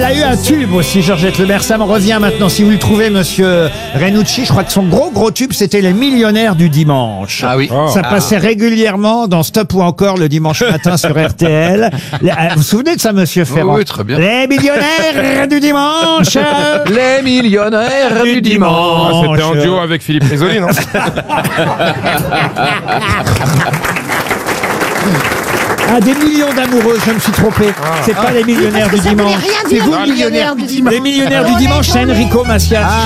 a eu un tube aussi, Georgette Lebert. Ça me revient maintenant. Si vous le trouvez, monsieur Renucci, je crois que son gros tube, c'était Les Millionnaires du Dimanche. Ah oui. Ça passait régulièrement dans Stop ou encore le dimanche matin sur RTL. Vous vous souvenez de ça, monsieur Ferrand? Oui, très bien. Les Millionnaires du Dimanche. Les millionnaires du dimanche. Ah, c'était en duo avec Philippe Risoli, non? Ah, des millions d'amoureux, je me suis trompé. C'est pas les millionnaires du Ça voulait dimanche. rien C'est dire, vous, les millionnaires du dimanche. Les millionnaires du dimanche, c'est Enrico Macias.